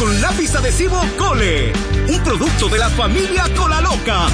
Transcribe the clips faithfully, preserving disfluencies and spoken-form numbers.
con lápiz adhesivo Cole, un producto de la familia Cola Loca.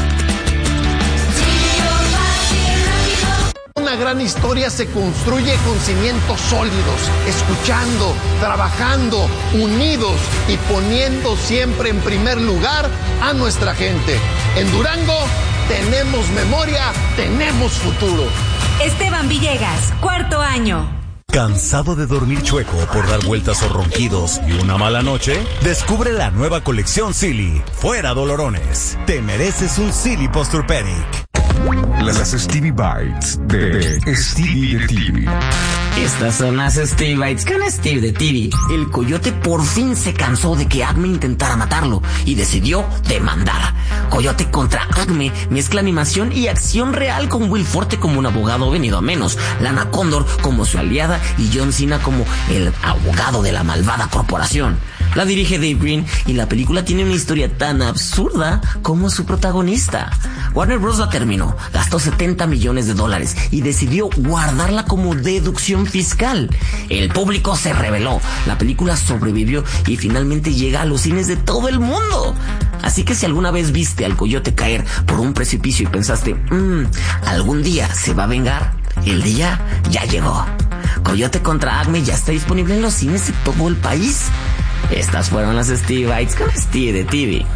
Una gran historia se construye con cimientos sólidos, escuchando, trabajando, unidos y poniendo siempre en primer lugar a nuestra gente. En Durango tenemos memoria, tenemos futuro. Esteban Villegas, cuarto año. ¿Cansado de dormir chueco por dar vueltas o ronquidos y una mala noche? Descubre la nueva colección Silly. Fuera dolorones. Te mereces un Silly Posturepedic. Las Stevie Bites de Stevie de T V. Estas son las Stevie Bites con Steve de T V. El coyote por fin se cansó de que Acme intentara matarlo y decidió demandar. Coyote contra Acme mezcla animación y acción real con Will Forte como un abogado venido a menos, Lana Condor como su aliada y John Cena como el abogado de la malvada corporación. La dirige Dave Green y la película tiene una historia tan absurda como su protagonista. Warner Bros. La terminó, gastó setenta millones de dólares y decidió guardarla como deducción fiscal. El público se rebeló, la película sobrevivió y finalmente llega a los cines de todo el mundo. Así que si alguna vez viste al coyote caer por un precipicio y pensaste, mmm, algún día se va a vengar, el día ya llegó. Coyote contra Acme ya está disponible en los cines de todo el país. Estas fueron las Stevie Bites con Steve de T V.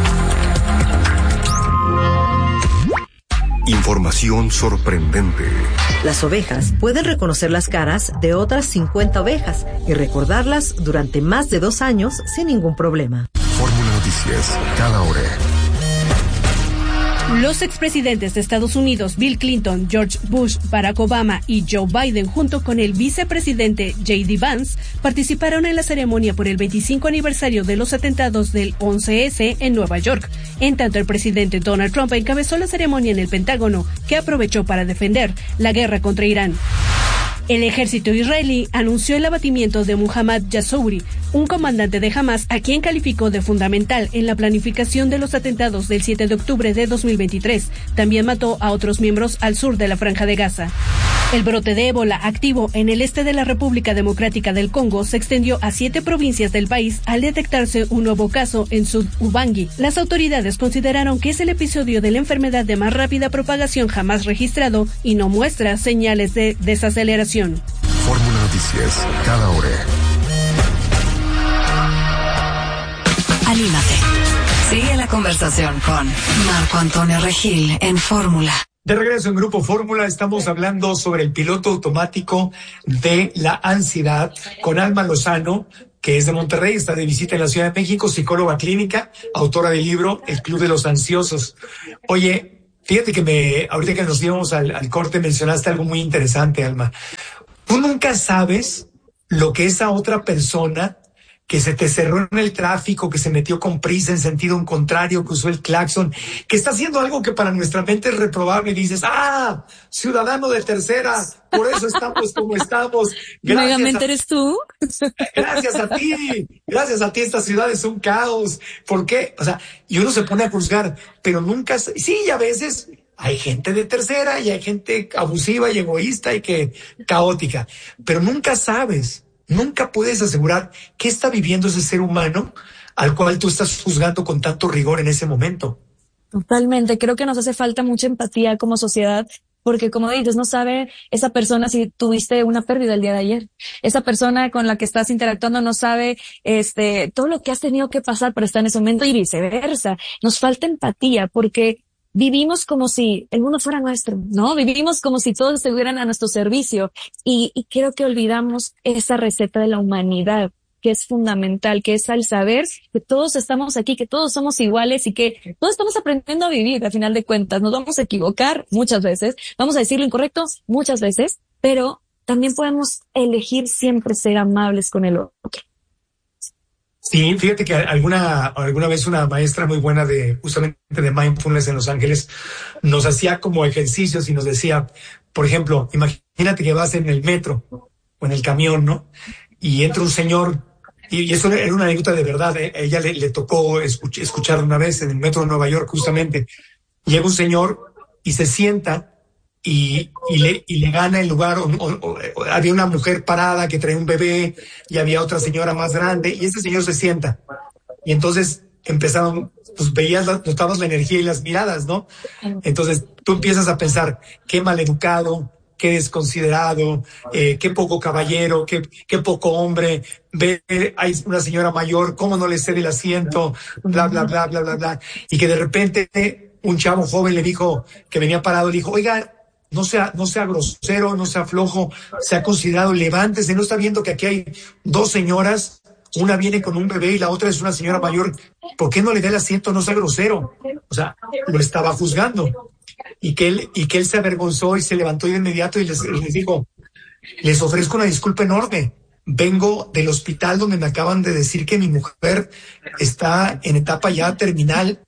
Información sorprendente. Las ovejas pueden reconocer las caras de otras cincuenta ovejas y recordarlas durante más de dos años sin ningún problema. Fórmula Noticias, cada hora. Los expresidentes de Estados Unidos, Bill Clinton, George Bush, Barack Obama y Joe Biden, junto con el vicepresidente J D Vance, participaron en la ceremonia por el veinticinco aniversario de los atentados del once ese en Nueva York. En tanto, el presidente Donald Trump encabezó la ceremonia en el Pentágono, que aprovechó para defender la guerra contra Irán. El ejército israelí anunció el abatimiento de Muhammad Yassouri, un comandante de Hamas a quien calificó de fundamental en la planificación de los atentados del siete de octubre de dos mil veintitrés. También mató a otros miembros al sur de la Franja de Gaza. El brote de ébola activo en el este de la República Democrática del Congo se extendió a siete provincias del país al detectarse un nuevo caso en Sud-Ubangi. Las autoridades consideraron que es el episodio de la enfermedad de más rápida propagación jamás registrado y no muestra señales de desaceleración. Fórmula Noticias, cada hora. Anímate. Sigue la conversación con Marco Antonio Regil en Fórmula. De regreso en Grupo Fórmula, estamos hablando sobre el piloto automático de la ansiedad con Alma Lozano, que es de Monterrey, está de visita en la Ciudad de México, psicóloga clínica, autora del libro El Club de los Ansiosos. Oye, fíjate que me, ahorita que nos íbamos al, al corte mencionaste algo muy interesante, Alma. Tú nunca sabes lo que esa otra persona que se te cerró en el tráfico, que se metió con prisa en sentido contrario, que usó el claxon, que está haciendo algo que para nuestra mente es reprobable y dices, ah, ciudadano de tercera, por eso estamos como estamos. ¿Megamente eres tú? Gracias a ti, gracias a ti esta ciudad es un caos. ¿Por qué? O sea, y uno se pone a juzgar, pero nunca, sí, y a veces hay gente de tercera y hay gente abusiva y egoísta y que caótica, pero nunca sabes. Nunca puedes asegurar qué está viviendo ese ser humano al cual tú estás juzgando con tanto rigor en ese momento. Totalmente. Creo que nos hace falta mucha empatía como sociedad, porque como dices, no sabe esa persona si tuviste una pérdida el día de ayer. Esa persona con la que estás interactuando no sabe este todo lo que has tenido que pasar para estar en ese momento y viceversa. Nos falta empatía porque vivimos como si el mundo fuera nuestro, ¿no? Vivimos como si todos estuvieran a nuestro servicio y, y creo que olvidamos esa receta de la humanidad que es fundamental, que es al saber que todos estamos aquí, que todos somos iguales y que todos estamos aprendiendo a vivir a final de cuentas. Nos vamos a equivocar muchas veces, vamos a decir lo incorrecto muchas veces, pero también podemos elegir siempre ser amables con el otro. Sí, fíjate que alguna alguna vez una maestra muy buena de justamente de mindfulness en Los Ángeles nos hacía como ejercicios y nos decía, por ejemplo, imagínate que vas en el metro o en el camión, ¿no? Y entra un señor, y eso era una anécdota de verdad, ¿eh? A ella le, le tocó escuch- escuchar una vez en el metro de Nueva York justamente. Llega un señor y se sienta y, y, le, y le gana el lugar. O, o, o, había una mujer parada que traía un bebé y había otra señora más grande y ese señor se sienta. Y entonces empezaron, pues veías, la, notabas la energía y las miradas, ¿no? Entonces tú empiezas a pensar, qué maleducado, qué desconsiderado, eh, qué poco caballero, qué, qué poco hombre, ve, hay una señora mayor, cómo no le cede el asiento, bla, bla, bla, bla, bla, bla. Y que de repente un chavo joven le dijo, que venía parado, le dijo, oiga, no sea, no sea grosero, no sea flojo, sea considerado, levántese, no está viendo que aquí hay dos señoras, una viene con un bebé y la otra es una señora mayor, ¿por qué no le da el asiento? No sea grosero. O sea, lo estaba juzgando. Y que él, y que él se avergonzó y se levantó de inmediato y les, les dijo, les ofrezco una disculpa enorme. Vengo del hospital donde me acaban de decir que mi mujer está en etapa ya terminal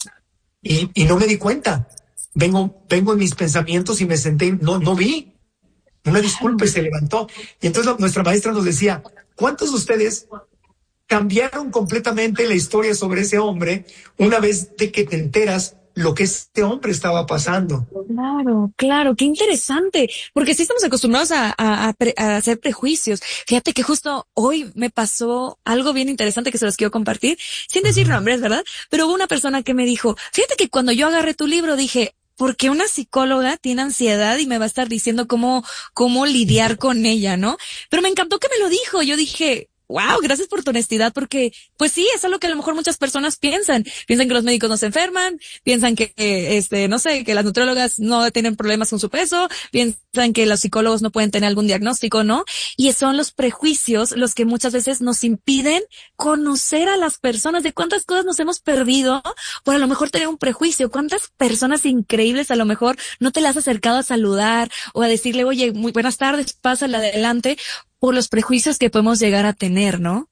y, y no me di cuenta. Vengo, vengo en mis pensamientos y me senté, no, no vi. Una disculpa y se levantó. Y entonces nuestra maestra nos decía, ¿cuántos de ustedes cambiaron completamente la historia sobre ese hombre una vez de que te enteras lo que este hombre estaba pasando? Claro, claro, qué interesante, porque sí estamos acostumbrados a, a, a, pre, a hacer prejuicios. Fíjate que justo hoy me pasó algo bien interesante que se los quiero compartir, sin decir nombres, ¿verdad? Pero hubo una persona que me dijo, fíjate que cuando yo agarré tu libro dije, ¿por qué una psicóloga tiene ansiedad y me va a estar diciendo cómo, cómo lidiar con ella, ¿no? Pero me encantó que me lo dijo, yo dije, wow, gracias por tu honestidad, porque pues sí, es algo que a lo mejor muchas personas piensan. Piensan que los médicos no se enferman, piensan que, eh, este, no sé, que las nutriólogas no tienen problemas con su peso, piensan que los psicólogos no pueden tener algún diagnóstico, ¿no? Y son los prejuicios los que muchas veces nos impiden conocer a las personas, de cuántas cosas nos hemos perdido por a lo mejor tener un prejuicio, cuántas personas increíbles a lo mejor no te las has acercado a saludar o a decirle, oye, muy buenas tardes, pásale adelante, por los prejuicios que podemos llegar a tener, ¿no?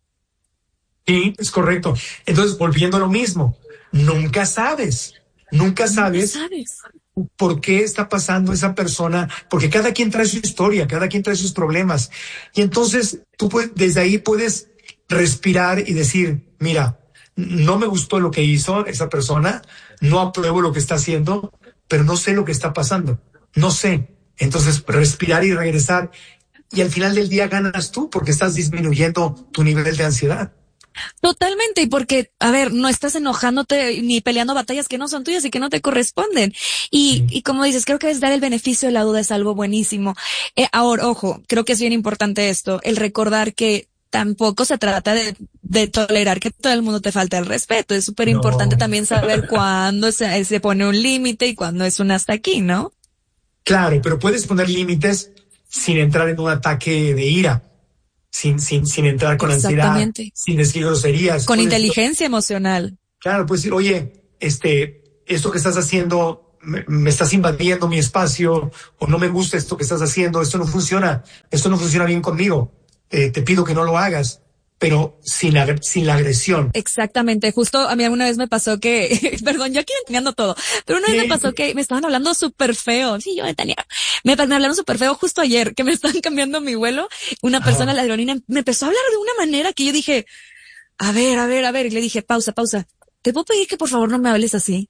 Sí, es correcto. Entonces, volviendo a lo mismo, nunca sabes, nunca sabes, nunca sabes por qué está pasando esa persona, porque cada quien trae su historia, cada quien trae sus problemas. Y entonces, tú puedes, desde ahí puedes respirar y decir, mira, no me gustó lo que hizo esa persona, no apruebo lo que está haciendo, pero no sé lo que está pasando, no sé. Entonces, respirar y regresar. Y al final del día ganas tú porque estás disminuyendo tu nivel de ansiedad. Totalmente, y porque, a ver, no estás enojándote ni peleando batallas que no son tuyas y que no te corresponden. Y, mm. y como dices, creo que es dar el beneficio de la duda es algo buenísimo. Eh, ahora, ojo, creo que es bien importante esto, el recordar que tampoco se trata de, de tolerar que todo el mundo te falte el respeto. Es súper importante no. también saber cuándo se, se pone un límite y cuándo es un hasta aquí, ¿no? Claro, pero puedes poner límites sin entrar en un ataque de ira, sin, sin, sin entrar con ansiedad, sin decir groserías. Con inteligencia emocional. Claro, puedes decir, oye, este, esto que estás haciendo, me, me estás invadiendo mi espacio, o no me gusta esto que estás haciendo, esto no funciona, esto no funciona bien conmigo, eh, te pido que no lo hagas. Pero sin, sin la agresión. Exactamente. Justo a mí alguna vez me pasó que, perdón, yo aquí entendiendo todo, pero una vez me pasó que me estaban hablando súper feo. Sí, yo tenía, me, me hablaron súper feo justo ayer, que me estaban cambiando mi vuelo. Una persona, ah. la aerolínea, me empezó a hablar de una manera que yo dije, a ver, a ver, a ver, y le dije, pausa, pausa. ¿Te puedo pedir que por favor no me hables así?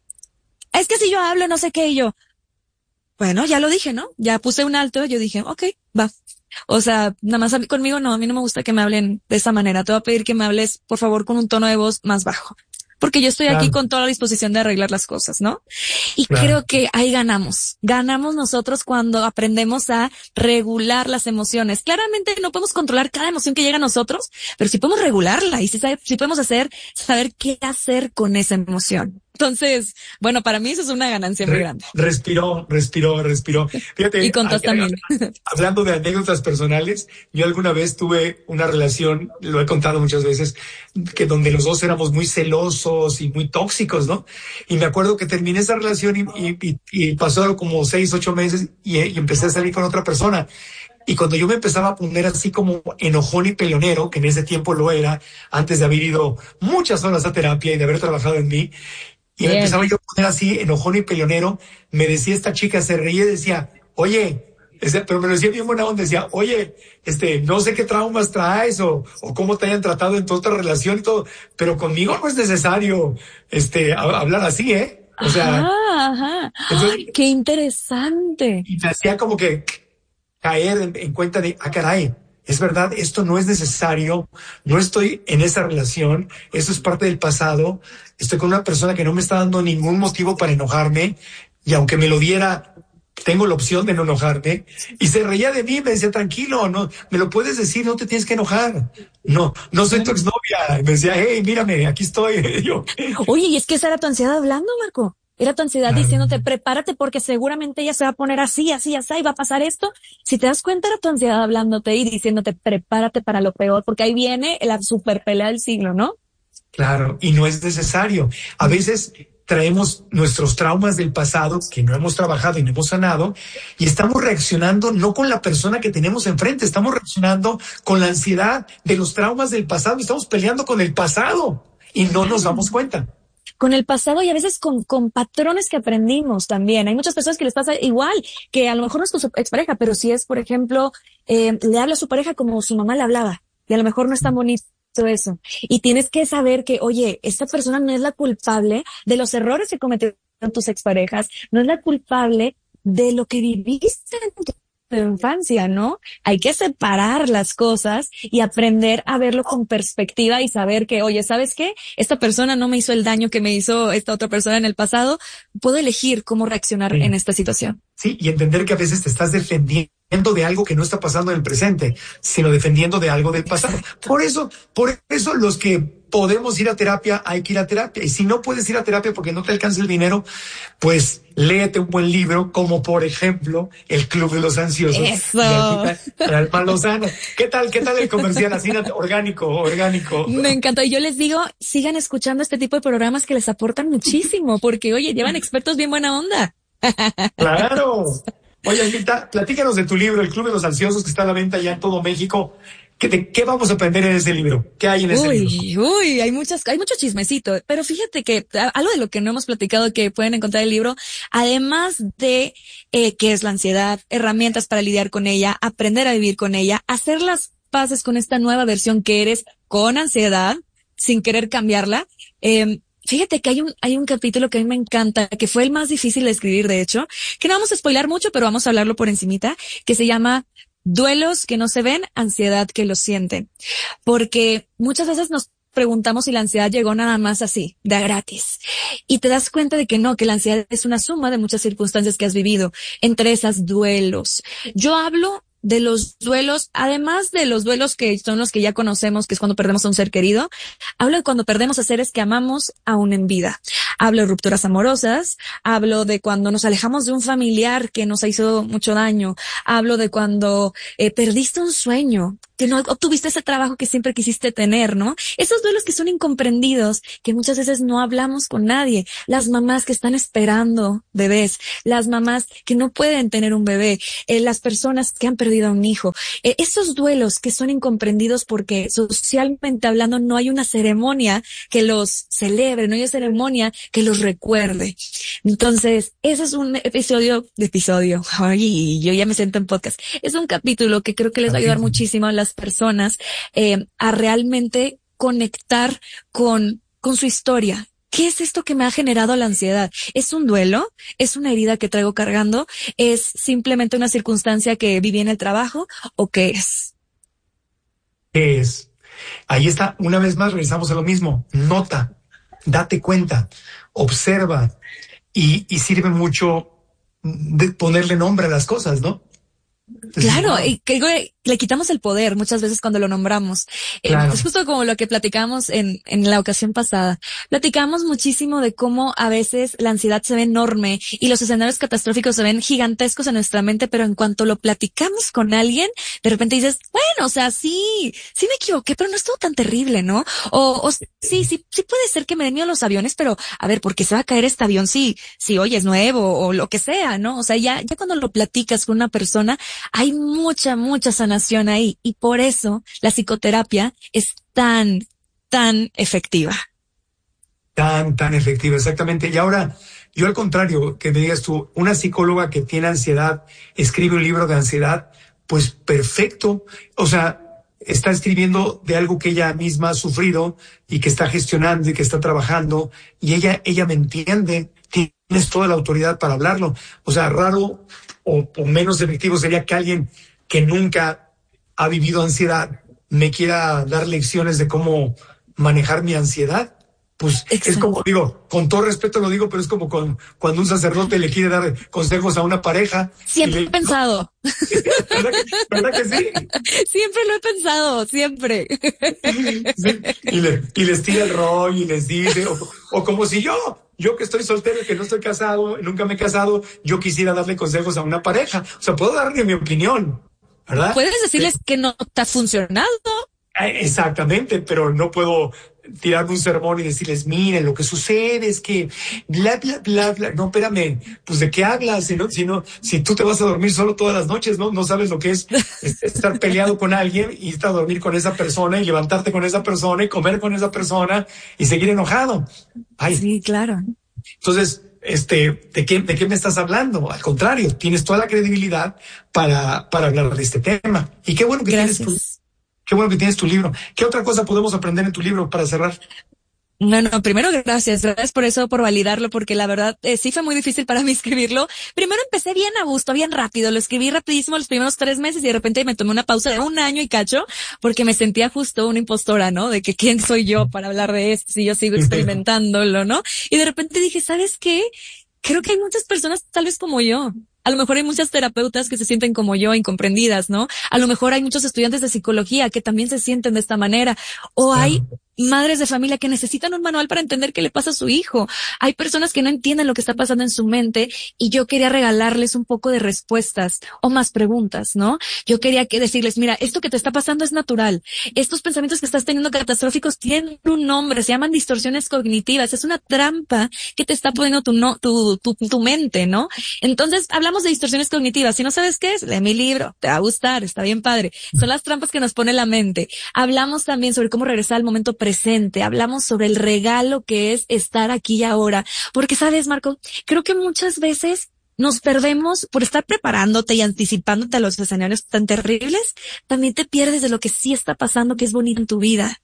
Es que si yo hablo, no sé qué, y yo, bueno, ya lo dije, ¿no? Ya puse un alto, yo dije, okay, va. O sea, nada más a mí, conmigo no, a mí no me gusta que me hablen de esa manera. Te voy a pedir que me hables, por favor, con un tono de voz más bajo. Porque yo estoy claro. aquí con toda la disposición de arreglar las cosas, ¿no? Y claro. creo que ahí ganamos. Ganamos nosotros cuando aprendemos a regular las emociones. Claramente no podemos controlar cada emoción que llega a nosotros, pero sí podemos regularla y sí, sí podemos hacer, saber qué hacer con esa emoción. Entonces, bueno, para mí eso es una ganancia muy grande. Respiró, respiró, respiró. Fíjate. Y contas también. Hablando de anécdotas personales, yo alguna vez tuve una relación, lo he contado muchas veces, que donde los dos éramos muy celosos y muy tóxicos, ¿no? Y me acuerdo que terminé esa relación y, y, y pasó como seis, ocho meses y, y empecé a salir con otra persona. Y cuando yo me empezaba a poner así como enojón y peleonero, que en ese tiempo lo era, antes de haber ido muchas horas a terapia y de haber trabajado en mí, y Bien. me empezaba yo a poner así enojón y peleonero, me decía esta chica, se reía y decía, oye, pero me lo decía bien buena onda, decía, oye, este, no sé qué traumas traes o, o cómo te hayan tratado en tu otra relación y todo, pero conmigo no es necesario, este, hablar así, ¿eh? O sea, ajá, ajá. entonces, ¡Ay, qué interesante! Y me hacía como que caer en, en cuenta de, ah, caray, es verdad, esto no es necesario, no estoy en esa relación, esto es parte del pasado, estoy con una persona que no me está dando ningún motivo para enojarme, y aunque me lo diera, tengo la opción de no enojarme, y se reía de mí, me decía, tranquilo, no, me lo puedes decir, no te tienes que enojar, no, no soy tu exnovia, y me decía, hey, mírame, aquí estoy. Yo, Oye, y es que esa era tu ansiedad hablando, Marco. Era tu ansiedad Claro. diciéndote, prepárate porque seguramente ella se va a poner así, así, así, y va a pasar esto. Si te das cuenta, era tu ansiedad hablándote y diciéndote, prepárate para lo peor, porque ahí viene la super pelea del siglo, ¿no? Claro, y no es necesario. A veces traemos nuestros traumas del pasado que no hemos trabajado y no hemos sanado y estamos reaccionando no con la persona que tenemos enfrente, estamos reaccionando con la ansiedad de los traumas del pasado y estamos peleando con el pasado y no nos damos cuenta. Con el pasado y a veces con, con patrones que aprendimos también. Hay muchas personas que les pasa igual, que a lo mejor no es con su expareja, pero si es, por ejemplo, eh, le habla a su pareja como su mamá le hablaba y a lo mejor no es tan bonito eso. Y tienes que saber que, oye, esta persona no es la culpable de los errores que cometieron tus exparejas, no es la culpable de lo que viviste en tu infancia, ¿no? Hay que separar las cosas y aprender a verlo con perspectiva y saber que, oye, ¿sabes qué? Esta persona no me hizo el daño que me hizo esta otra persona en el pasado. Puedo elegir cómo reaccionar Sí. en esta situación. Sí, y entender que a veces te estás defendiendo de algo que no está pasando en el presente, sino defendiendo de algo del pasado. Por eso, por eso los que podemos ir a terapia, hay que ir a terapia. Y si no puedes ir a terapia porque no te alcanza el dinero, pues léete un buen libro, como por ejemplo El Club de los Ansiosos. Eso. De Alma- Alma Lozano. ¿Qué tal, qué tal el comercial? Así orgánico, orgánico. Me encantó. Y yo les digo, sigan escuchando este tipo de programas que les aportan muchísimo, porque, oye, llevan expertos bien buena onda. Claro. Oye, Anita, platícanos de tu libro, El Club de los Ansiosos, que está a la venta ya en todo México. ¿Qué, te, ¿Qué vamos a aprender en ese libro? ¿Qué hay en ese uy, libro? Uy, hay muchas, hay mucho chismecito, pero fíjate que a- algo de lo que no hemos platicado que pueden encontrar en el libro, además de eh, qué es la ansiedad, herramientas para lidiar con ella, aprender a vivir con ella, hacer las paces con esta nueva versión que eres con ansiedad, sin querer cambiarla. Eh, Fíjate que hay un, hay un capítulo que a mí me encanta, que fue el más difícil de escribir, de hecho, que no vamos a spoilar mucho, pero vamos a hablarlo por encimita, que se llama Duelos que no se ven, ansiedad que lo sienten. Porque muchas veces nos preguntamos si la ansiedad llegó nada más así, de a gratis. Y te das cuenta de que no, que la ansiedad es una suma de muchas circunstancias que has vivido, entre esas duelos. Yo hablo de los duelos, además de los duelos que son los que ya conocemos, que es cuando perdemos a un ser querido, hablo de cuando perdemos a seres que amamos aún en vida. Hablo de rupturas amorosas, hablo de cuando nos alejamos de un familiar que nos hizo mucho daño, hablo de cuando eh, perdiste un sueño, que no obtuviste ese trabajo que siempre quisiste tener, ¿no? Esos duelos que son incomprendidos, que muchas veces no hablamos con nadie. Las mamás que están esperando bebés, las mamás que no pueden tener un bebé, eh, las personas que han perdido a un hijo. Eh, esos duelos que son incomprendidos porque socialmente hablando no hay una ceremonia que los celebre, no hay una ceremonia que los recuerde. Entonces, ese es un episodio, episodio, ay, yo ya me siento en podcast. Es un capítulo que creo que les va a ayudar muchísimo a las personas eh, a realmente conectar con, con su historia. ¿Qué es esto que me ha generado la ansiedad? ¿Es un duelo? ¿Es una herida que traigo cargando? ¿Es simplemente una circunstancia que viví en el trabajo? ¿O qué es? ¿Qué es? Ahí está, una vez más regresamos a lo mismo. Nota, date cuenta, observa y, y sirve mucho de ponerle nombre a las cosas, ¿no? Claro, y que le quitamos el poder muchas veces cuando lo nombramos. Claro. Eh, es justo como lo que platicamos en, en la ocasión pasada. Platicamos muchísimo de cómo a veces la ansiedad se ve enorme y los escenarios catastróficos se ven gigantescos en nuestra mente, pero en cuanto lo platicamos con alguien, de repente dices, bueno, o sea, sí, sí me equivoqué, pero no estuvo tan terrible, ¿no? O, o sí, sí, sí puede ser que me den miedo los aviones, pero a ver, ¿por qué se va a caer este avión si, si oye, es nuevo o lo que sea, ¿no? O sea, ya, ya cuando lo platicas con una persona, hay mucha, mucha sanación ahí y por eso la psicoterapia es tan, tan efectiva. Tan, tan efectiva, exactamente. Y ahora, yo al contrario, que me digas tú, una psicóloga que tiene ansiedad, escribe un libro de ansiedad, pues perfecto. O sea, está escribiendo de algo que ella misma ha sufrido y que está gestionando y que está trabajando y ella, ella me entiende. Tiene tienes toda la autoridad para hablarlo. O sea, raro o, o menos efectivo sería que alguien que nunca ha vivido ansiedad me quiera dar lecciones de cómo manejar mi ansiedad. Pues exacto. Es como, digo, con todo respeto lo digo, pero es como con, cuando un sacerdote le quiere dar consejos a una pareja. Siempre le, he pensado. ¿Verdad que, ¿verdad que sí? Siempre lo he pensado, siempre. Sí, y, le, y les tira el rollo y les dice, o, o como si yo, yo que estoy soltero, que no estoy casado, nunca me he casado, yo quisiera darle consejos a una pareja. O sea, puedo darle mi opinión, ¿verdad? Puedes decirles sí. que no te ha funcionado. Exactamente, pero no puedo tirarme un sermón y decirles, miren, lo que sucede es que bla, bla, bla, bla. No, espérame, pues ¿de qué hablas? Si no, si no, si tú te vas a dormir solo todas las noches, ¿no? No sabes lo que es estar peleado con alguien y estar a dormir con esa persona y levantarte con esa persona y comer con esa persona y seguir enojado. Ay. Sí, claro. Entonces, este, ¿de qué, de qué me estás hablando? Al contrario, tienes toda la credibilidad para, para hablar de este tema. Y qué bueno que Gracias. tienes tu Qué bueno que tienes tu libro. ¿Qué otra cosa podemos aprender en tu libro para cerrar? No, no, primero gracias, gracias por eso, por validarlo, porque la verdad eh, sí fue muy difícil para mí escribirlo. Primero empecé bien a gusto, bien rápido, lo escribí rapidísimo los primeros tres meses y de repente me tomé una pausa de un año y cacho, porque me sentía justo una impostora, ¿no? De que quién soy yo para hablar de esto si yo sigo experimentándolo, ¿no? Y de repente dije, ¿sabes qué? Creo que hay muchas personas tal vez como yo. A lo mejor hay muchas terapeutas que se sienten como yo, incomprendidas, ¿no? A lo mejor hay muchos estudiantes de psicología que también se sienten de esta manera. O hay madres de familia que necesitan un manual para entender qué le pasa a su hijo. Hay personas que no entienden lo que está pasando en su mente y yo quería regalarles un poco de respuestas o más preguntas, ¿no? Yo quería que decirles, mira, esto que te está pasando es natural. Estos pensamientos que estás teniendo catastróficos tienen un nombre, se llaman distorsiones cognitivas. Es una trampa que te está poniendo tu, no, tu, tu, tu mente, ¿no? Entonces, hablamos de distorsiones cognitivas. Si no sabes qué es, lee mi libro. Te va a gustar, está bien padre. Son las trampas que nos pone la mente. Hablamos también sobre cómo regresar al momento presente. Hablamos sobre el regalo que es estar aquí y ahora. Porque, ¿sabes, Marco? Creo que muchas veces nos perdemos por estar preparándote y anticipándote a los escenarios tan terribles. También te pierdes de lo que sí está pasando, que es bonito en tu vida.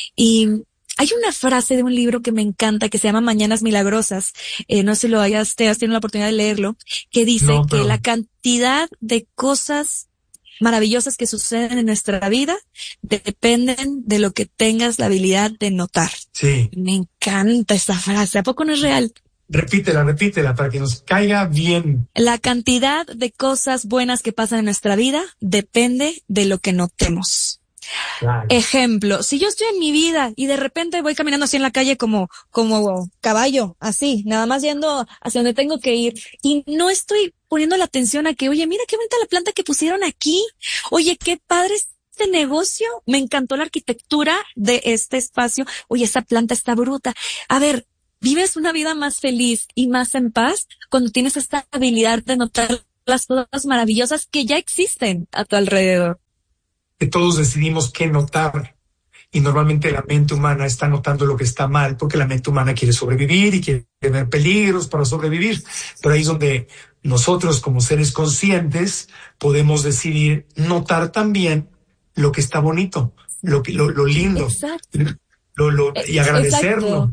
Y hay una frase de un libro que me encanta que se llama Mañanas Milagrosas. Eh, no sé si lo hayas, te has tenido la oportunidad de leerlo, que dice no, pero... que la cantidad de cosas maravillosas que suceden en nuestra vida dependen de lo que tengas la habilidad de notar. Sí. Me encanta esa frase. ¿A poco no es real? Repítela, repítela para que nos caiga bien. La cantidad de cosas buenas que pasan en nuestra vida depende de lo que notemos. Claro. Ejemplo, si yo estoy en mi vida y de repente voy caminando así en la calle como, como caballo, así, nada más yendo hacia donde tengo que ir y no estoy poniendo la atención a que, oye, mira qué bonita la planta que pusieron aquí, oye, qué padre este negocio, me encantó la arquitectura de este espacio, oye, esa planta está bruta. A ver, vives una vida más feliz y más en paz cuando tienes esta habilidad de notar las cosas maravillosas que ya existen a tu alrededor. Que todos decidimos qué notar y normalmente la mente humana está notando lo que está mal porque la mente humana quiere sobrevivir y quiere ver peligros para sobrevivir, pero ahí es donde nosotros como seres conscientes podemos decidir notar también lo que está bonito, lo que lo, lo lindo. Exacto. Lo, lo, y agradecerlo. Exacto.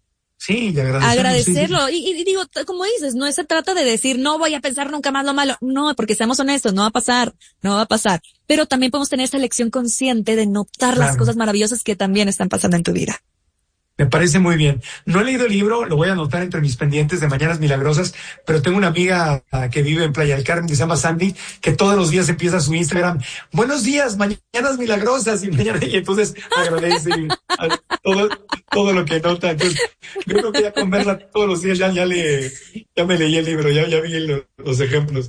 Sí, y agradecerlo. Agradecerlo. Sí, sí. Y, y digo, como dices, no se trata de decir, no voy a pensar nunca más lo malo. No, porque seamos honestos, no va a pasar, no va a pasar. Pero también podemos tener esa elección consciente de notar claro. las cosas maravillosas que también están pasando en tu vida. Me parece muy bien. No he leído el libro, lo voy a anotar entre mis pendientes de Mañanas Milagrosas, pero tengo una amiga uh, que vive en Playa del Carmen que se llama Sandy, que todos los días empieza su Instagram. Buenos días, Mañanas Milagrosas, y mañana, y entonces agradece todo, todo lo que nota. Entonces, yo creo que ya con verla todos los días ya, ya le, ya me leí el libro, ya, ya vi lo, los ejemplos.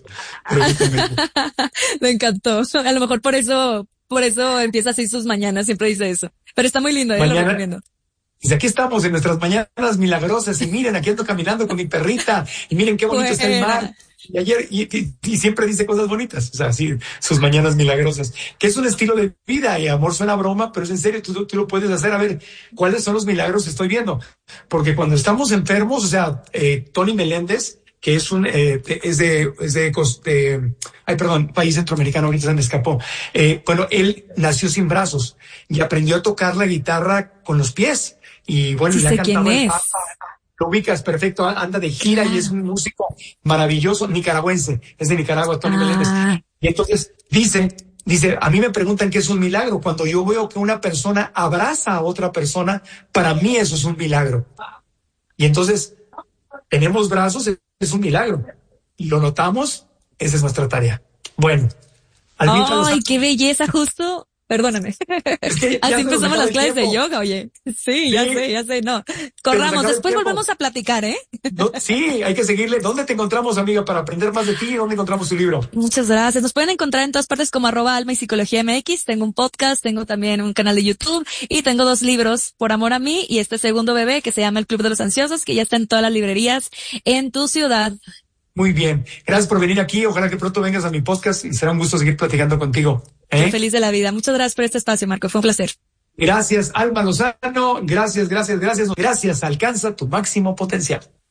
Me encantó. A lo mejor por eso, por eso empieza así sus mañanas, siempre dice eso. Pero está muy lindo, ya lo recomiendo. Dice, aquí estamos en nuestras mañanas milagrosas y miren, aquí ando caminando con mi perrita y miren qué bonito Buena. Está el mar. Y ayer, y, y, y siempre dice cosas bonitas, o sea, sí, sus mañanas milagrosas, que es un estilo de vida y amor suena broma, pero es en serio, tú, tú lo puedes hacer. A ver, ¿cuáles son los milagros que estoy viendo? Porque cuando estamos enfermos, o sea, eh, Tony Meléndez, que es un, eh, es de, es de, de, ay, perdón, país centroamericano, ahorita se me escapó. Eh, bueno, él nació sin brazos y aprendió a tocar la guitarra con los pies. Y bueno, sí ya sé cantaba quién el es. Papa. lo ubicas perfecto, anda de gira y es un músico maravilloso, nicaragüense, es de Nicaragua, Tony ah. Meléndez. Y entonces dice, dice, a mí me preguntan qué es un milagro. Cuando yo veo que una persona abraza a otra persona, para mí eso es un milagro. Y entonces, tenemos brazos, es un milagro. Y lo notamos, esa es nuestra tarea. Bueno. ¡Ay, qué belleza! Justo, perdóname. Es que así empezamos las clases de yoga, oye. Sí, sí, ya sé, ya sé, no. Corramos, después volvemos a platicar, ¿eh? No, sí, hay que seguirle. ¿Dónde te encontramos, amiga, para aprender más de ti? ¿Dónde encontramos tu libro? Muchas gracias. Nos pueden encontrar en todas partes como arroba alma y psicología M X. Tengo un podcast, tengo también un canal de YouTube y tengo dos libros, Por amor a mí y este segundo bebé que se llama El Club de los Ansiosos, que ya está en todas las librerías en tu ciudad. Muy bien. Gracias por venir aquí. Ojalá que pronto vengas a mi podcast y será un gusto seguir platicando contigo. ¿eh? Estoy feliz de la vida. Muchas gracias por este espacio, Marco. Fue un placer. Gracias, Alma Lozano. Gracias, gracias, gracias. Gracias. Alcanza tu máximo potencial.